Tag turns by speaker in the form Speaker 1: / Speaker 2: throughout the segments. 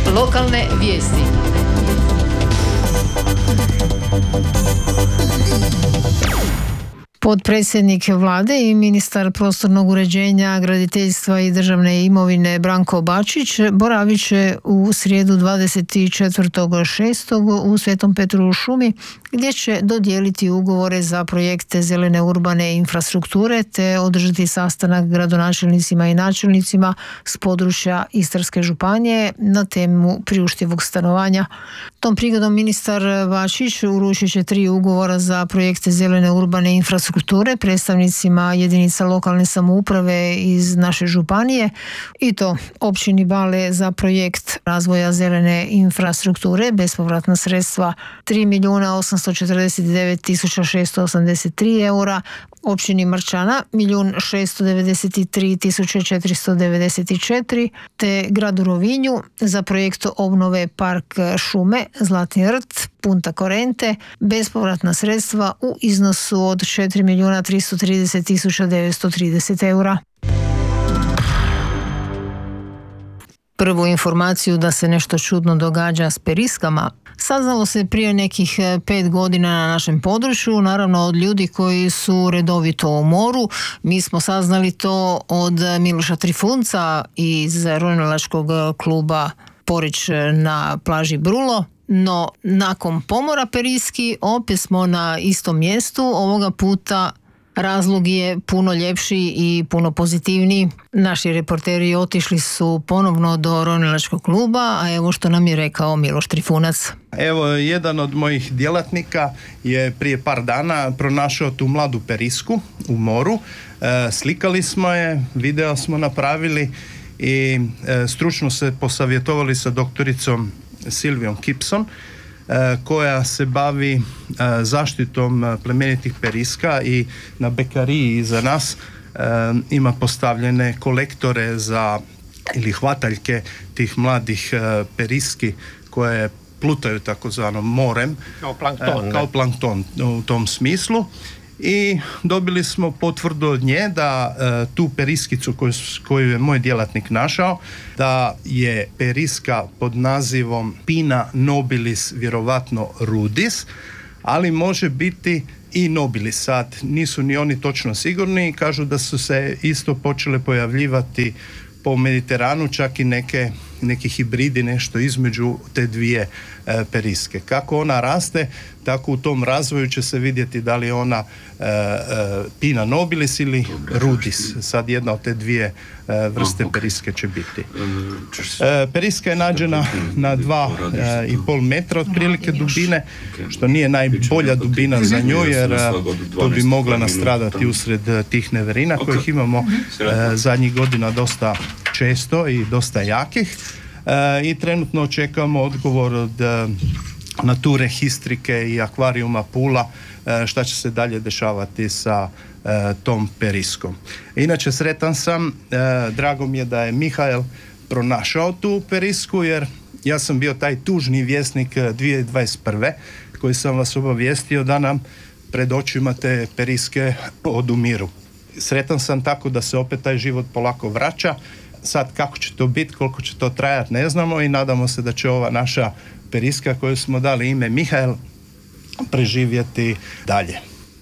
Speaker 1: Lokalne vijesti. Potpredsjednik vlade i ministar prostornog uređenja, graditeljstva i državne imovine Branko Bačić boravit će u srijedu 24.6. u Svetom Petru u Šumi, gdje će dodijeliti ugovore za projekte zelene urbane infrastrukture te održati sastanak gradonačelnicima i načelnicima s područja Istarske županije na temu priuštivog stanovanja. Tom prigodom ministar Bačić uručit će 3 ugovora za projekte zelene urbane infrastrukture predstavnicima jedinica lokalne samouprave iz naše županije, i to općini Bale za projekt razvoja zelene infrastrukture, bespovratna sredstva 3.849.683 eura, općini Marčana 1.693.494 te gradu Rovinju za projekt obnove park šume Zlatni rt Punta Corrente, bespovratna sredstva u iznosu od 4.330.930 eura. Prvu informaciju da se nešto čudno događa s periskama saznalo se prije nekih 5 godina na našem području, naravno od ljudi koji su redovito u moru. Mi smo saznali to od Miloša Trifunca iz ronilačkog kluba Porić na plaži Brulo. No, nakon pomora periski opet smo na istom mjestu. Ovoga puta razlog je puno ljepši i puno pozitivniji. Naši reporteri otišli su ponovno do ronilačkog kluba, a evo što nam je rekao Miloš Trifunac.
Speaker 2: Evo, jedan od mojih djelatnika je prije par dana pronašao tu mladu perisku u moru. Slikali smo je, video smo napravili i stručno se posavjetovali sa doktoricom Silvijom Kipson, koja se bavi zaštitom plemenitih periska i na bekariji iza nas ima postavljene kolektore za ili hvataljke tih mladih periski koje plutaju takozvanom morem kao plankton u tom smislu. I dobili smo potvrdu od nje da tu periskicu koju je moj djelatnik našao, da je periska pod nazivom Pinna nobilis vjerovatno rudis, ali može biti i nobilis. Sad nisu ni oni točno sigurni, kažu da su se isto počele pojavljivati po Mediteranu, čak i neki hibridi, nešto između te dvije periske. Kako ona raste, tako u tom razvoju će se vidjeti da li je ona Pinna nobilis ili rudis. Sad jedna od te dvije vrste periske će biti. Periska je nađena na 2,5 metra otprilike dubine, što nije najbolja dubina za nju, jer to bi mogla nastradati usred tih neverina kojih imamo zadnjih godina dosta često i dosta jakih. I trenutno očekamo odgovor od Nature Histrike i akvarijuma Pula šta će se dalje dešavati sa tom periskom. Inače, sretan sam, drago mi je da je Mihael pronašao tu perisku, jer ja sam bio taj tužni vjesnik 2021. koji sam vas obavijestio da nam pred očima te periske odumiru. Sretan sam tako da se opet taj život polako vraća. Sad kako će to biti, koliko će to trajati, ne znamo, i nadamo se da će ova naša periska koju smo dali ime Mihael preživjeti dalje.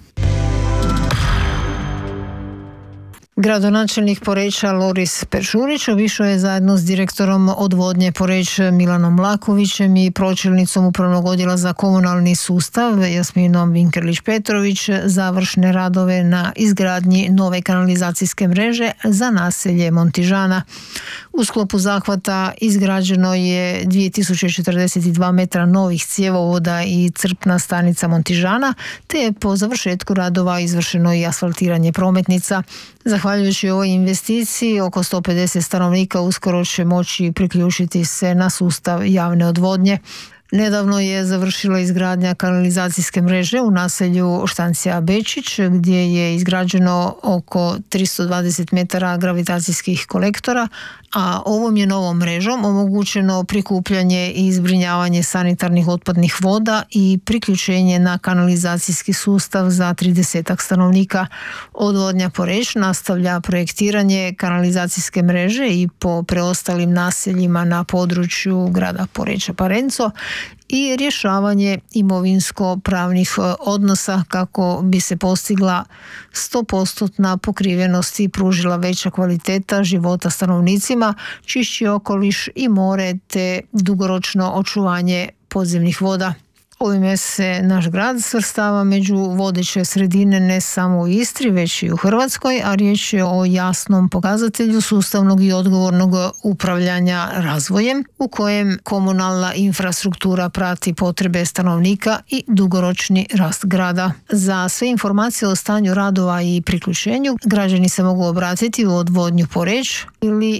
Speaker 1: Gradonačelnik Poreča Loris Peršurić obišao je zajedno s direktorom odvodnje Poreć Milanom Lakovićem i pročelnicom upravnog odjela za komunalni sustav Jasminom Vinkerlić-Petrović završne radove na izgradnji nove kanalizacijske mreže za naselje Montižana. U sklopu zahvata izgrađeno je 2042 metra novih cjevovoda i crpna stanica Montižana, te je po završetku radova izvršeno i asfaltiranje prometnica. Zahvaljujući ovoj investiciji, oko 150 stanovnika uskoro će moći priključiti se na sustav javne odvodnje. Nedavno je završila izgradnja kanalizacijske mreže u naselju Štancija Bečić, gdje je izgrađeno oko 320 metara gravitacijskih kolektora, a ovom je novom mrežom omogućeno prikupljanje i zbrinjavanje sanitarnih otpadnih voda i priključenje na kanalizacijski sustav za 30 stanovnika. Odvodnja Poreč nastavlja projektiranje kanalizacijske mreže i po preostalim naseljima na području grada Poreča Parenco i rješavanje imovinsko-pravnih odnosa kako bi se postigla 100% pokrivenost i pružila veća kvaliteta života stanovnicima, čišći okoliš i more te dugoročno očuvanje podzemnih voda. Ovime se naš grad svrstava među vodeće sredine ne samo u Istri, već i u Hrvatskoj, a riječ je o jasnom pokazatelju sustavnog i odgovornog upravljanja razvojem u kojem komunalna infrastruktura prati potrebe stanovnika i dugoročni rast grada. Za sve informacije o stanju radova i priključenju građani se mogu obratiti u odvodnju Poreč ili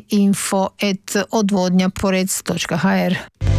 Speaker 1: info@odvodnjaporec.hr.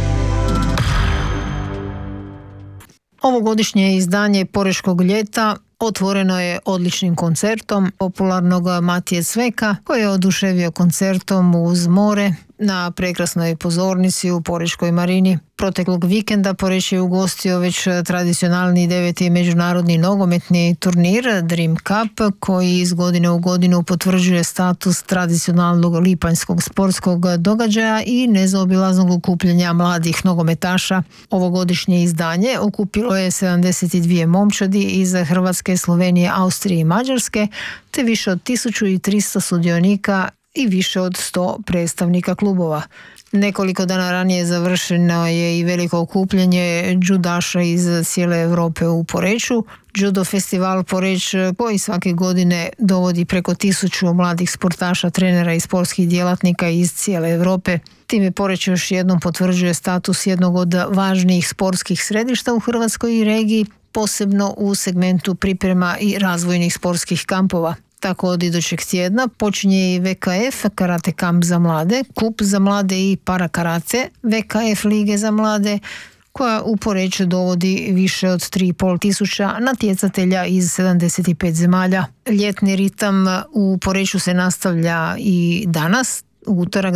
Speaker 1: Ovogodišnje izdanje Porečkog ljeta otvoreno je odličnim koncertom popularnog Matije Cveka, koji je oduševio koncertom uz more na prekrasnoj pozornici u Porečkoj marini. Proteklog vikenda Poreč je ugostio već tradicionalni 9. međunarodni nogometni turnir Dream Cup, koji iz godine u godinu potvrđuje status tradicionalnog lipanjskog sportskog događaja i nezaobilaznog okupljanja mladih nogometaša. Ovogodišnje izdanje okupilo je 72 momčadi iz Hrvatske, Slovenije, Austrije i Mađarske, te više od 1300 sudionika i više od 100 predstavnika klubova. Nekoliko dana ranije završeno je i veliko okupljanje judaša iz cijele Europe u Poreču. Judo festival Poreč, koji svake godine dovodi preko 1000 mladih sportaša, trenera i sportskih djelatnika iz cijele Europe. Time Poreč još jednom potvrđuje status jednog od važnijih sportskih središta u Hrvatskoj i regiji, posebno u segmentu priprema i razvojnih sportskih kampova. Tako od idućeg tjedna počinje i VKF karate kamp za mlade, kup za mlade i parakarate VKF lige za mlade, koja u Poreč dovodi više od 3500 natjecatelja iz 75 zemalja. Ljetni ritam u Poreču se nastavlja i danas, u utorak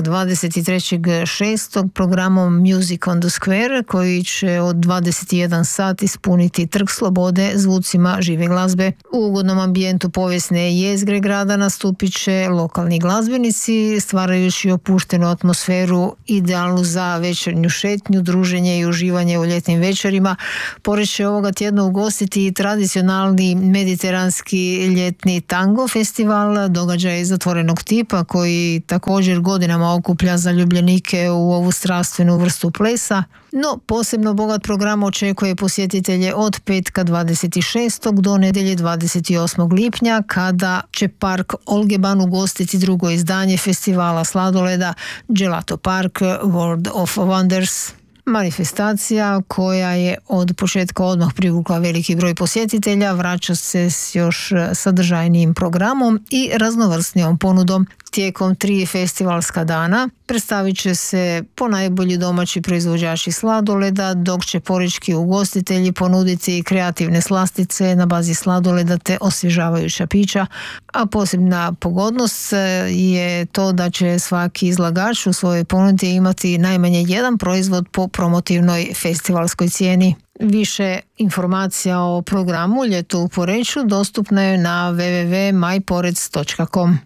Speaker 1: 23.6. programom Music on the Square, koji će od 21 sat ispuniti Trg Slobode zvucima žive glazbe. U ugodnom ambijentu povijesne jezgre grada nastupit će lokalni glazbenici, stvarajući opuštenu atmosferu idealnu za večernju šetnju, druženje i uživanje u ljetnim večerima. Poreč će ovoga tjedna ugostiti tradicionalni mediteranski ljetni tango festival, događaj zatvorenog tipa koji također godinama okuplja zaljubljenike u ovu strastvenu vrstu plesa, no posebno bogat program očekuje posjetitelje od petka 26. do nedjelje 28. lipnja, kada će park Olgeban ugostiti drugo izdanje festivala sladoleda Gelato Park World of Wonders. Manifestacija koja je od početka odmah privukla veliki broj posjetitelja vraća se s još sadržajnijim programom i raznovrsnijom ponudom. Tijekom 3 festivalska dana predstavit će se ponajbolji domaći proizvođači sladoleda, dok će porečki ugostitelji ponuditi kreativne slastice na bazi sladoleda te osvježavajuća pića, a posebna pogodnost je to da će svaki izlagač u svojoj ponudi imati najmanje jedan proizvod po promotivnoj festivalskoj cijeni. Više informacija o programu Ljeto u Poreču dostupno je na www.myporec.com.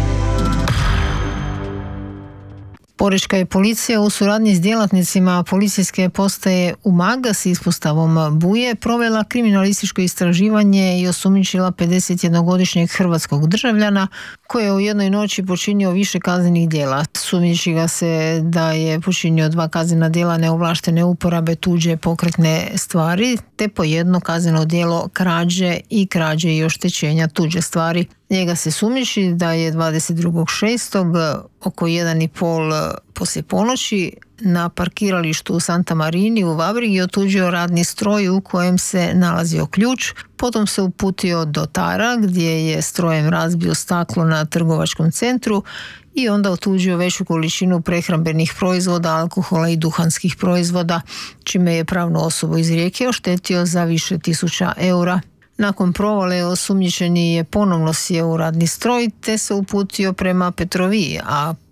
Speaker 1: Porečka je policija u suradnji s djelatnicima policijske postaje Umag s ispostavom Buje provela kriminalističko istraživanje i osumnjičila 51-godišnjeg hrvatskog državljana koji je u jednoj noći počinio više kaznenih djela. Sumnjiči ga se da je počinio 2 kaznena djela neovlaštene uporabe tuđe pokretne stvari te po jedno kazneno djelo krađe i oštećenja tuđe stvari. Njega se sumnjiči da je 22.6. oko 1:30 poslije ponoći na parkiralištu u Santa Marini u Vabrigi otuđio radni stroj u kojem se nalazio ključ. Potom se uputio do Tara gdje je strojem razbio staklo na trgovačkom centru i onda otuđio veću količinu prehrambenih proizvoda, alkohola i duhanskih proizvoda, čime je pravnu osobu iz Rijeke oštetio za više tisuća eura. Nakon provale osumnjičeni je ponovno sjeo u radni stroj te se uputio prema Petroviji, a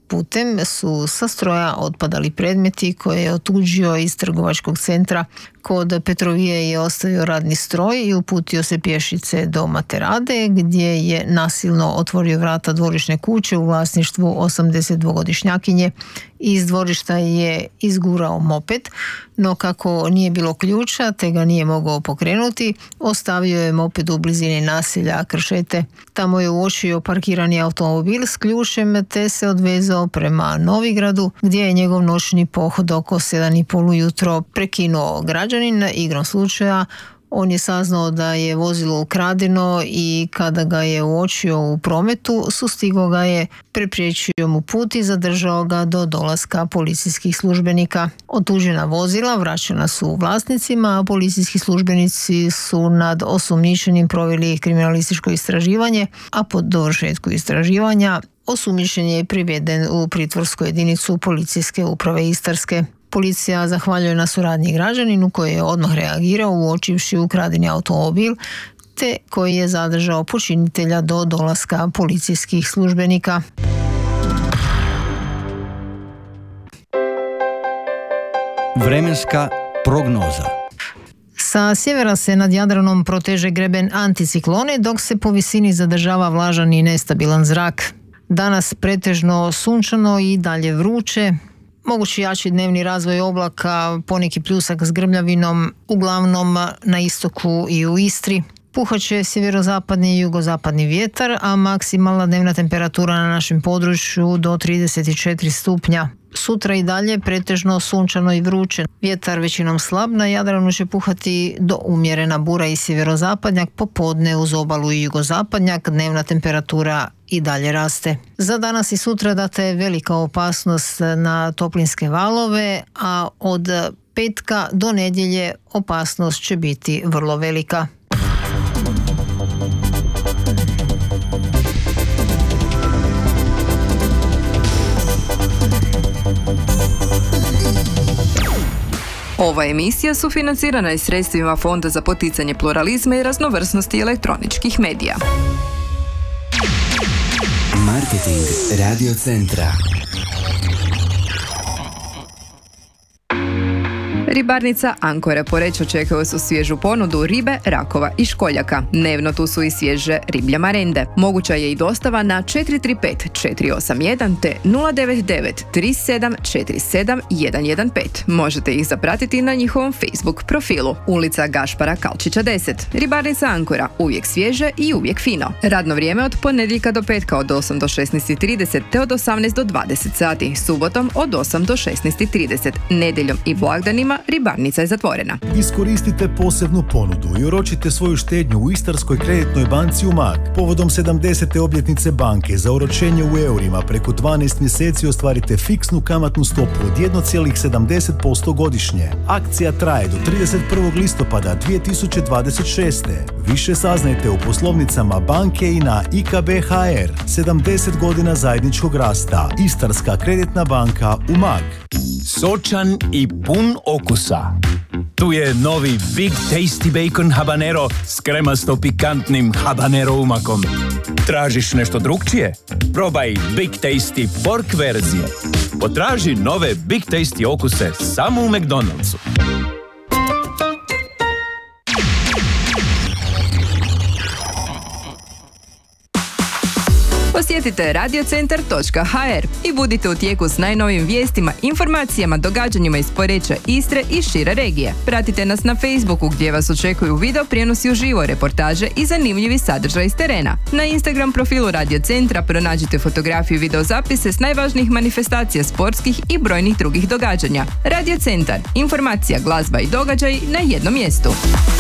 Speaker 1: putem su sa stroja otpadali predmeti koje je otuđio iz trgovačkog centra. Kod Petrovije je ostavio radni stroj i uputio se pješice do Materade, gdje je nasilno otvorio vrata dvorišne kuće u vlasništvu 82-godišnjakinje. Iz dvorišta je izgurao moped, no kako nije bilo ključa te ga nije mogao pokrenuti, ostavio je moped u blizini naselja Kršete. Tamo je uočio parkirani automobil s ključem te se odvezao prema Novigradu, gdje je njegov noćni pohod oko 7:30 ujutro prekinuo građanin. Igrom slučaja on je saznao da je vozilo ukradeno i kada ga je uočio u prometu, sustigao ga je, prepriječio mu put i zadržao ga do dolaska policijskih službenika. Otuđena vozila vraćena su vlasnicima, a policijski službenici su nad osumnjičenim proveli kriminalističko istraživanje, a po dovršetku istraživanja osumnjičen je priveden u pritvorsku jedinicu Policijske uprave Istarske. Policija zahvaljuje na suradnji građaninu koji je odmah reagirao uočivši ukradeni automobil te koji je zadržao počinitelja do dolaska policijskih službenika.
Speaker 3: Vremenska prognoza.
Speaker 1: Sa sjevera se nad Jadranom proteže greben anticiklone, dok se po visini zadržava vlažan i nestabilan zrak. Danas pretežno sunčano i dalje vruće. Mogući jači dnevni razvoj oblaka, poneki pljusak s grmljavinom, uglavnom na istoku i u Istri. Puhaće sjeverozapadni i jugozapadni vjetar, a maksimalna dnevna temperatura na našem području do 34 stupnja. Sutra i dalje pretežno sunčano i vruće. Vjetar većinom slab, na Jadranu će puhati do umjerena bura i sjeverozapadnjak, popodne uz obalu i jugozapadnjak, dnevna temperatura i dalje raste. Za danas i sutra data je velika opasnost na toplinske valove, a od petka do nedjelje opasnost će biti vrlo velika.
Speaker 4: Ova emisija sufinancirana je sredstvima Fonda za poticanje pluralizma i raznovrsnosti elektroničkih medija.
Speaker 3: Marketing Radio Centra.
Speaker 4: Ribarnica Ankora Poreč očekuje su svježu ponudu ribe, rakova i školjaka. Dnevno tu su i svježe riblje marende. Moguća je i dostava na 435 481 te 099 3747 115. Možete ih zapratiti na njihovom Facebook profilu. Ulica Gašpara Kalčića 10. Ribarnica Ankora, uvijek svježe i uvijek fino. Radno vrijeme od ponedjeljka do petka od 8 do 16:30 te od 18 do 20 sati. Subotom od 8 do 16:30. Nedjeljom i blagdanima ribarnica je zatvorena.
Speaker 5: Iskoristite posebnu ponudu i oročite svoju štednju u Istarskoj kreditnoj banci Umag. Povodom 70. obljetnice banke za oročenje u eurima preko 12 mjeseci ostvarite fiksnu kamatnu stopu od 1,70% godišnje. Akcija traje do 31. listopada 2026. Više saznajte u poslovnicama banke i na IKB.hr. 70 godina zajedničkog rasta. Istarska kreditna banka Umag.
Speaker 6: Sočan i pun okusa. Tu je novi Big Tasty Bacon Habanero s kremasto-pikantnim habanero umakom. Tražiš nešto drukčije? Probaj Big Tasty Pork verzije. Potraži nove Big Tasty okuse samo u McDonald'su.
Speaker 4: Posjetite radiocentar.hr i budite u tijeku s najnovijim vijestima, informacijama, događanjima iz Poreča, Istre i šire regije. Pratite nas na Facebooku gdje vas očekuju video prijenosi uživo, reportaže i zanimljivi sadržaj iz terena. Na Instagram profilu Radio Centra pronađite fotografiju i videozapise s najvažnijih manifestacija sportskih i brojnih drugih događanja. Radio Centar, informacija, glazba i događaj na jednom mjestu.